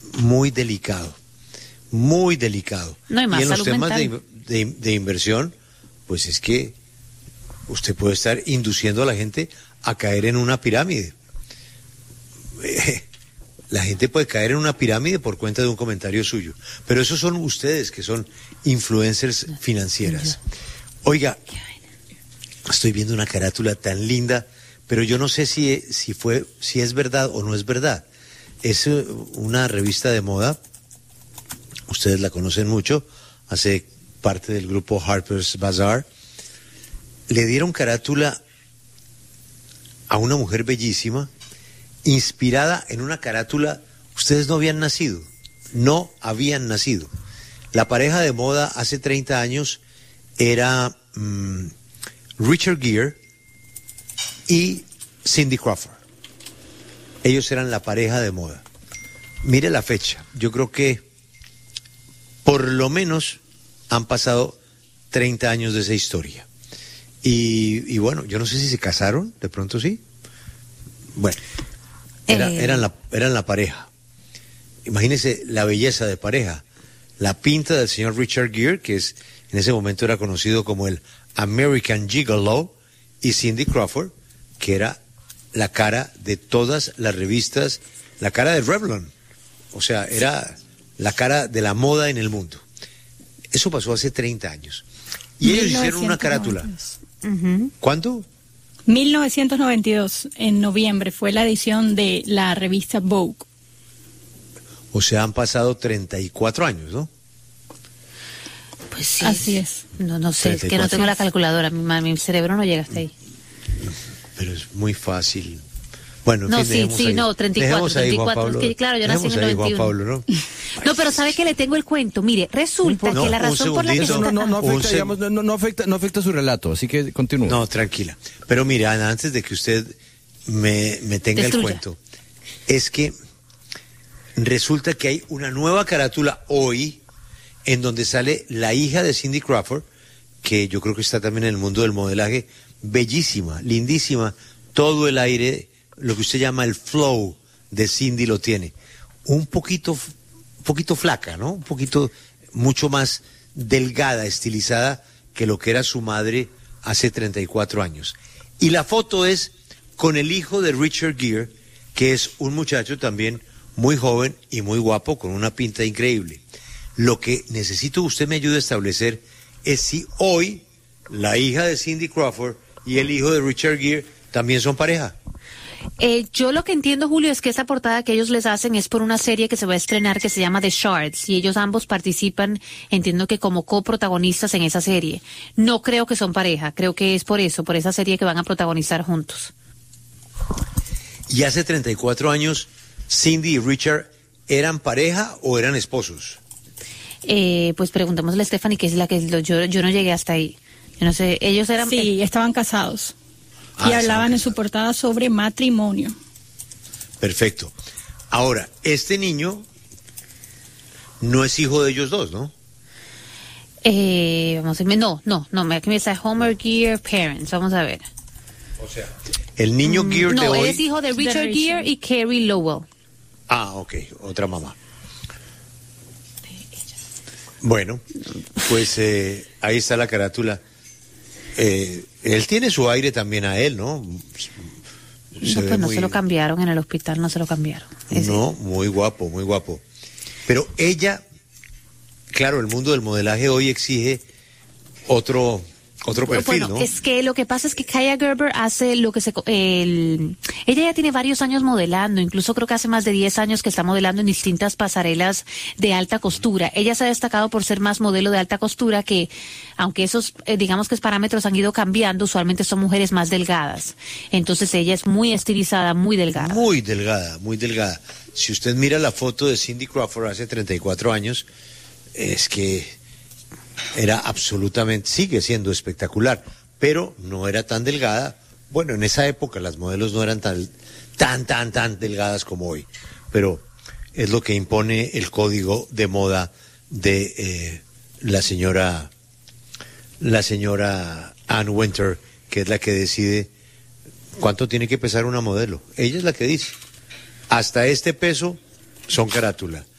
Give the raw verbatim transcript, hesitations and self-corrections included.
muy delicado, muy delicado. No hay más y en los salud temas de, mental. de, de inversión, pues es que usted puede estar induciendo a la gente a caer en una pirámide. Eh, la gente puede caer en una pirámide por cuenta de un comentario suyo. Pero esos son ustedes que son influencers financieras. Oiga, estoy viendo una carátula tan linda, pero yo no sé si, si fue, si es verdad o no es verdad. Es una revista de moda, ustedes la conocen mucho, hace parte del grupo Harper's Bazaar. Le dieron carátula a una mujer bellísima, inspirada en una carátula. Ustedes no habían nacido, no habían nacido. La pareja de moda hace treinta años era mmm, Richard Gere y Cindy Crawford. Ellos eran la pareja de moda. Mire la fecha, yo creo que por lo menos han pasado treinta años de esa historia. Y, y bueno, yo no sé si se casaron, de pronto sí. Bueno, era, eh... eran, la, eran la pareja. Imagínense la belleza de pareja. La pinta del señor Richard Gere, que es en ese momento era conocido como el American Gigolo, y Cindy Crawford, que era la cara de todas las revistas, la cara de Revlon. O sea, era la cara de la moda en el mundo. Eso pasó hace treinta años. Y ellos hicieron una carátula. Uh-huh. ¿Cuándo? mil novecientos noventa y dos, en noviembre, fue la edición de la revista Vogue. O sea, han pasado treinta y cuatro años, ¿no? Pues sí. Así es. No, no sé, es que no tengo la calculadora, mi, mi cerebro no llega hasta ahí. Pero es muy fácil. Bueno, en no, fin, sí, sí, ahí. no, treinta y cuatro, ahí, treinta y cuatro, Pablo, es que claro, yo nací en el ahí, noventa y uno. Juan Pablo, ¿no? No, pero ¿sabe que le tengo el cuento? Mire, resulta no, que la razón por la que... No, no, no, no afecta, digamos, no, no, afecta, no afecta su relato, así que continúe. No, tranquila. Pero mira, Ana, antes de que usted me, me tenga Destruya. el cuento, es que resulta que hay una nueva carátula hoy en donde sale la hija de Cindy Crawford, que yo creo que está también en el mundo del modelaje, bellísima, lindísima, todo el aire, lo que usted llama el flow de Cindy lo tiene. Un poquito, un poquito flaca, ¿no? Un poquito, mucho más delgada, estilizada que lo que era su madre hace treinta y cuatro años. Y la foto es con el hijo de Richard Gere, que es un muchacho también muy joven y muy guapo, con una pinta increíble. Lo que necesito que usted me ayude a establecer es si hoy la hija de Cindy Crawford y el hijo de Richard Gere también son pareja. Eh, yo lo que entiendo, Julio, es que esa portada que ellos les hacen es por una serie que se va a estrenar que se llama The Shards, y ellos ambos participan, entiendo que como coprotagonistas en esa serie. No creo que son pareja, creo que es por eso, por esa serie que van a protagonizar juntos. ¿Y hace treinta y cuatro años Cindy y Richard eran pareja o eran esposos? Eh, pues preguntémosle a Stephanie, que es la que lo, yo, yo no llegué hasta ahí. Yo no sé, ellos eran... Sí, estaban casados. Ah, y hablaban en su portada sobre matrimonio. Perfecto. Ahora, este niño no es hijo de ellos dos, ¿no? Eh, vamos a ver, no, no, no, aquí me dice Homer Gere Parents, vamos a ver. O sea, el niño Gere mm, no, de hoy... No, es hijo de Richard de Gere y Carrie Lowell. Ah, ok, otra mamá. Bueno, pues eh, ahí está la carátula. Eh, él tiene su aire también a él, ¿no? Se no, pues no muy... se lo cambiaron en el hospital, no se lo cambiaron. Es no, decir. Muy guapo, muy guapo. Pero ella, claro, el mundo del modelaje hoy exige otro... Otro perfil, bueno, ¿no? Es que lo que pasa es que Kaia Gerber hace lo que se... El, ella ya tiene varios años modelando, incluso creo que hace más de diez años que está modelando en distintas pasarelas de alta costura. Ella se ha destacado por ser más modelo de alta costura que, aunque esos, eh, digamos que esos parámetros han ido cambiando, usualmente son mujeres más delgadas. Entonces ella es muy estilizada, muy delgada. Muy delgada, muy delgada. Si usted mira la foto de Cindy Crawford hace treinta y cuatro años, es que... era absolutamente, sigue siendo espectacular, pero no era tan delgada. Bueno, en esa época las modelos no eran tan, tan, tan, tan delgadas como hoy, pero es lo que impone el código de moda de eh, la señora, la señora Ann Wintour, que es la que decide cuánto tiene que pesar una modelo. Ella es la que dice, hasta este peso son carátula.